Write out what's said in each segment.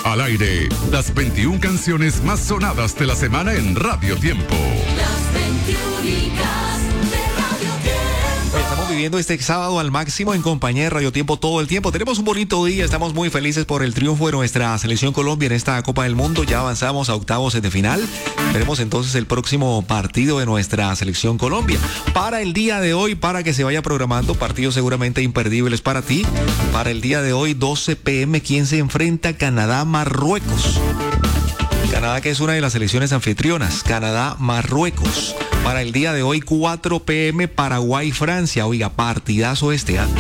Al aire, las 21 canciones más sonadas de la semana en Radio Tiempo. Las 21 de Radio Tiempo. Estamos viviendo este sábado al máximo en compañía de Radio Tiempo todo el tiempo. Tenemos un bonito día, estamos muy felices por el triunfo de nuestra selección Colombia en esta Copa del Mundo. Ya avanzamos a octavos de final. Veremos entonces el próximo partido de nuestra selección Colombia. Para el día de hoy, para que se vaya programando, partidos seguramente imperdibles para ti. Para el día de hoy, 12 p.m., ¿quién se enfrenta? Canadá-Marruecos. Canadá, que es una de las selecciones anfitrionas. Canadá-Marruecos. Para el día de hoy, 4 p.m., Paraguay-Francia. Oiga, partidazo este, ¿eh?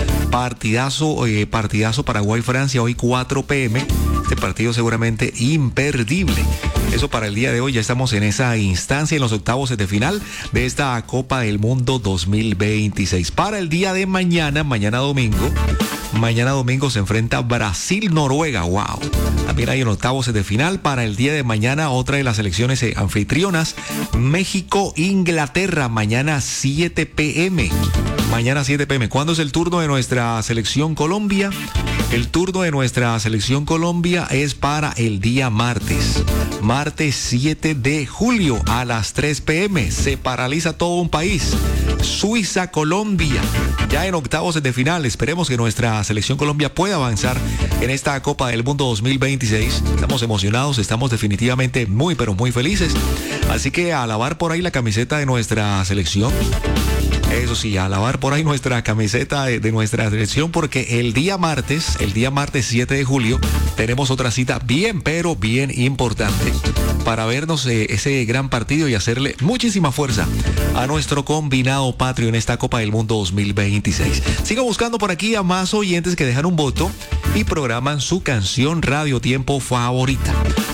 Partidazo Paraguay-Francia, hoy 4 p.m. Este partido seguramente imperdible. Eso para el día de hoy, ya estamos en esa instancia, en los octavos de final de esta Copa del Mundo 2026. Para el día de mañana domingo se enfrenta Brasil-Noruega. ¡Wow! También hay en octavos de final. Para el día de mañana, otra de las selecciones anfitrionas, México-Inglaterra, mañana 7 p.m. Mañana 7 p.m. ¿Cuándo es el turno de nuestra selección Colombia? El turno de nuestra selección Colombia es para el día martes. Martes 7 de julio a las 3 p.m. Se paraliza todo un país. Suiza-Colombia. Ya en octavos de final. Esperemos que nuestra selección Colombia pueda avanzar en esta Copa del Mundo 2026. Estamos emocionados, estamos definitivamente muy, pero muy felices. Así que a lavar por ahí la camiseta de nuestra selección. Eso sí, a lavar por ahí nuestra camiseta de nuestra selección, porque el día martes 7 de julio, tenemos otra cita bien, pero bien importante para vernos ese gran partido y hacerle muchísima fuerza a nuestro combinado patrio en esta Copa del Mundo 2026. Sigo buscando por aquí a más oyentes que dejan un voto y programan su canción Radio Tiempo favorita.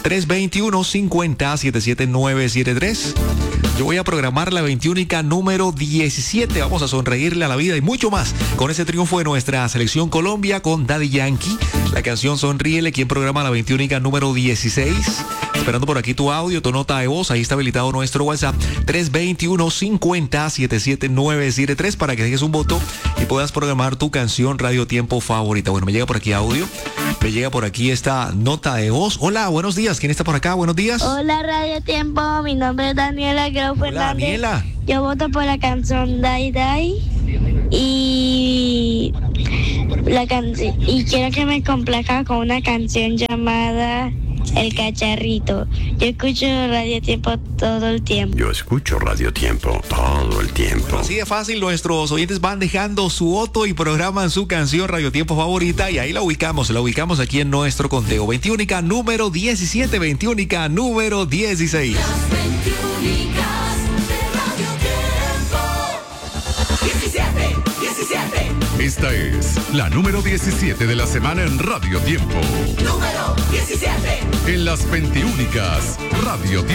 321-50-77973. Yo voy a programar la 21 número 17. Vamos a sonreírle a la vida y mucho más con ese triunfo de nuestra selección Colombia con Daddy Yankee. La canción Sonríele, quien programa la 21 número 16. Esperando por aquí tu audio, tu nota de voz. Ahí está habilitado nuestro WhatsApp 321-50-77973 para que dejes un voto y puedas programar tu canción Radio Tiempo favorita. Bueno, me llega por aquí audio. Me llega por aquí esta nota de voz. Hola, buenos días. ¿Quién está por acá? Buenos días. Hola, Radio Tiempo. Mi nombre es Daniela Grau Fernández. Hola, Daniela. Yo voto por la canción Dai Dai y quiero que me complazca con una canción llamada El Cacharrito. Yo escucho Radio Tiempo todo el tiempo. Yo escucho Radio Tiempo todo el tiempo. Así de fácil, nuestros oyentes van dejando su voto y programan su canción Radio Tiempo favorita y ahí la ubicamos aquí en nuestro conteo. 21 número 17, 21 número 16. Las 21 de Radio Tiempo. 17. Esta es la número 17 de la semana en Radio Tiempo. Número 17. En las 21 Radio Tiempo.